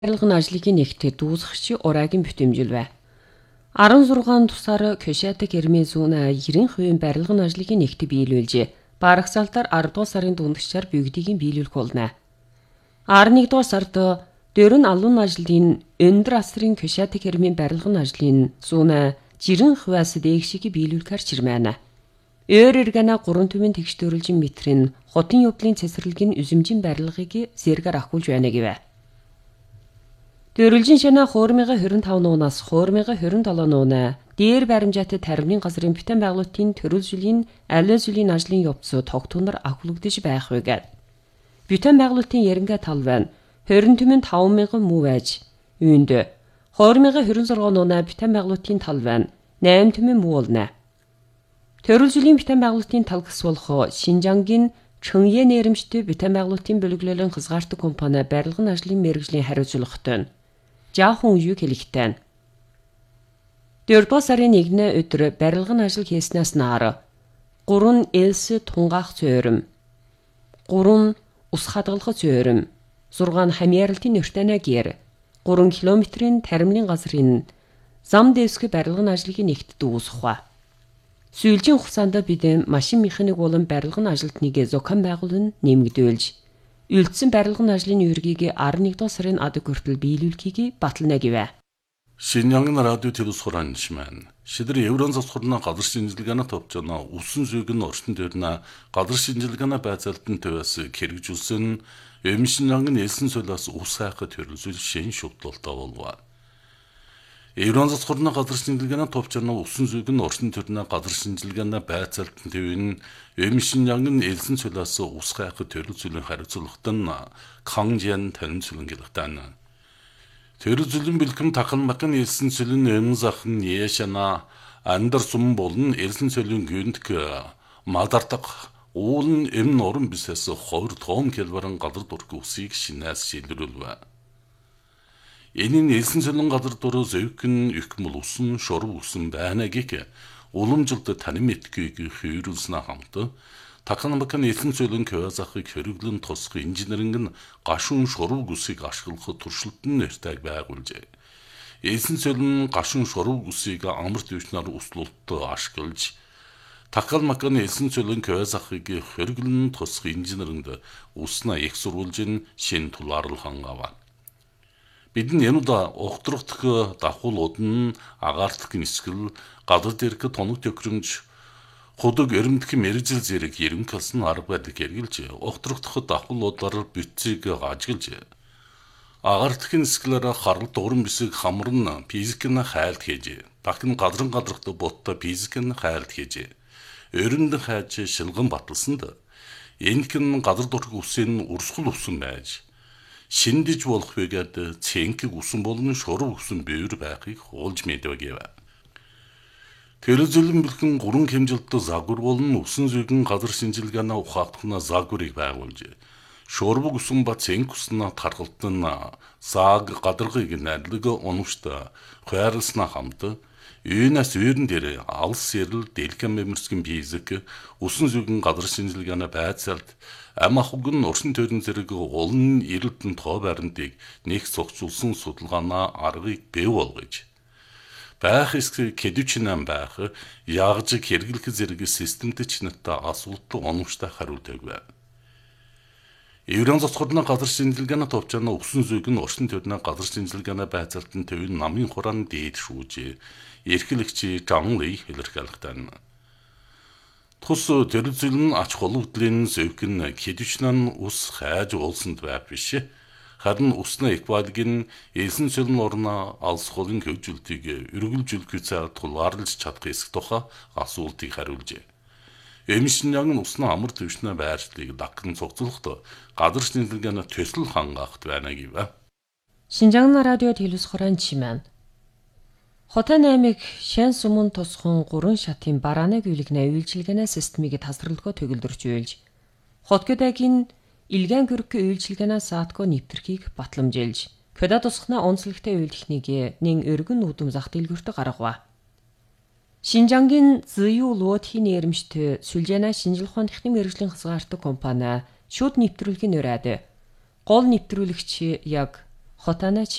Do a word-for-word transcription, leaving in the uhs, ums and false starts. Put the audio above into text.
барилгын ажлын нэгт дуусгагч Урагийн бүтэмжил бай. арван зургаан тусаар Кёшатек Эрмийн зүүн девяносто хувийн барилгын ажлын нэгт биелүүлжээ. Барагсаалтаар арав дугаар сарын дундагчаар бүгдийг биелүүлэх болно. арван нэгдүгээр сард дөрөн алуун ажлын өндөр асрын Кёшатек Эрмийн барилгын ажлын зүүн девяносто хувиас дээшиг биелүүлэхээр чирмээнэ. Өөр эргэнэ гурван түмэн тэгштөрөлжин метрийн хотын явдлын цэцэрлэгийн үзэмжийн барилгыг зэргээр ахуулж байна гэвэ. Төрөлжин шана хуурмыга хорин тав нуунаас хуурмыга хорин долоо нуунаа дээр баримжаатай тарвны газрын бүтэн байгуулалтын төрөл жилийн аливаа жилийн ажлын явц тогтвоноор ахуулагдаж байх вэ. Бүтэн байгуулалтын яринга тал байна. хорин түмэн таван мянган муу байж. Үүнд хуурмыга хорин зургаан нуунаа бүтэн байгуулалтын тал байна. найм түмэн муу болно. Төрөл жилийн бүтэн байгуулалтын тал гэс болох Шинжангийн Чөнье нэрэмжтэй бүтэн байгуулалтын бөлөглөлийн хязгаартай компани барилгын ажлын мэргэжлийн хариуцлагатай. Жаахан үеийг хэлэхтэй. дөрөвдүгээр сарын нэгний өдөр барилгын ажил хийснээс наар гурван элс тунгаах цөөрөм, гурван ус хадгалах цөөрөм, зургаан хамьяаралтын нөртөнө гэр, гурван километрийн таримлын газрын зам дэвсгэр барилгын ажлын нэгт дуусгах. Сүүлжийн хугацаанд бид машин механик болон барилгын ажилтныг зохион байгуулан нэмэгдүүлж, үлдсэн барилгын ажлын үүргийг арван нэгдүгээр сарын адаг хүртэл биелүүлэхийг батална гэвэ. Шинжангийн радио телевизхоранчман шидэр еврон засхурна газар шинжилгээний товчона усан зүйг нь орчин төрнө газар шинжилгээний байцаалтын төвөөс хэрэгжүүлсэн эмшинjanгийн элсэн солиос ус хайхад төрөлжүүл шин шүтлэлтэй болов. Еврон засхурна газар шинжилгээний товчона усан зүйг нь орчин төрнө газар шинжилгээний байцаалтын төвийн эмшинjanгийн элсэн солиос ус хайхад төрөлжүүлийн хариуцлагатай Кангжиан танилцуулан гэлэгтэн. Төрөлжүүлэн бэлгэм тахан макан элсэн сүлэн эмзахын яшана андар сум болон элсэн сүлэн гүндк мадардаг уулын эм норон бисэс ховор том келбаран гадар дург усыг шинээс шилрүүлвэ. Энэ элсэн сүлэн гадар дуруу зөвкөн ихмэл усан шоров усан байна гэх уламжилт таним этгэгийг хүйрүүлснэ хамт тахан макан элсэн сүлэн кёзахыг хөрөглөн тусах инженеринг нь гашуун шоров гүсийг ашиглах туршилтын нэртэйг байгуулжээ. Элсэн сүлэн гашуун шоров гүсийг амар дэвшнээр услуултад ашиглаж такал макан элсэн сүлэн кёзахыг хөрөглөн тусах инженеринг уснаа их сурвалжин шин тулаарлах ангава. Бидний януда ухтрах давхуулууд нь агаартлах нисгэл гадар дэрх тоног төхрөмж худаг эрэмдэх мэрэгжил зэрэг ерөнхий болсон арга барилыг хэрэгжилж ухтрах давхуулуудаар бүтцийг ажиглаж агаартлах нисгэлээр харал дууран бисэг хамран физикийн хайлт хийж дахин гадран гадрахт боттой физикийн хайлт хийж өрөнд хайж шилгэн баталсанд энэхэн гадар дург үсэн урсгал үсэн байж шиндэж болох байгаад цэнхэг үсэн болон шурав үсэн бээр байхыг хуулж мэдвэгэв. Төрөлжүүлэн бэлхэн гурван хэмжилттэй загвар болон усан зүйн газар шинжилгээний ухаалтхна загварыг байгуулж шурав үсэн ба цэнх үснэ тархалтан саг гадаргыг найрлаг оногчт хайрлснаа хамт Юунаас үйрэн дээр алс ярил дэлгэн мэмэрсгэн физик усан зүйн газар шинжилгээний байцаалт ам ахуйн уршин төрийн зэрэг улан эрэлтэн тоо баримтыг нэг цогцулсан судалгаанаа аргыг бий болгож байх эсрэг кэдүчнэн байх ягж хэрэглэх зэрэг системтэй чинэттэй асуултад оногчтой хариулдаг байв. Еврон засхурна газар шинжилгээний товчона усан зүйг нь уршин төрний газар шинжилгээний байцаалтын төвийн намын хураан дээд шүүж эрхлэгч Жан Ли хэлэрхийлэгтэн. Тус төрөлжүүлэн ач холбогдлын зэвгэн кэдүчнэн ус хайж уулсанд байв биш. Харин усны эквалгийн элсэн сүлэн орно алс холын хөвжүүлтийг өргөлжүүлэх цаад тулгаарлаж чадах эсэх тухай асуултыг хариулжээ. Эмшинjanгийн усны амар төвшнээ байршлыг дагхан цугцлахт газар шинжилгээний төсөл хангаахт байна гэв. Шинжаан радио телевизхоранчман Хотын аймаг шэн сумын тусхан гурван шатын бараанаг үйлгнэ үйлчилгээний системийг тасралгүй төгөлдөрч үйлж хотгодагийн илгэн гөрөх үйлчилгээний саатко нэвтрхийг батламжилж көда тусхна онцлогтой үйл техникийг нэн өргөн нүдэм зах дэлгүүртэ гаргав. Шинжангийн зүйн луутхийн нэрмжтэй сүлжээнэ шинжилх ухааны техник мэргэжлийн хязгаартай компани шууд нэвтрүүлгийн өрөөд гол нэвтрүүлэгч яг хотана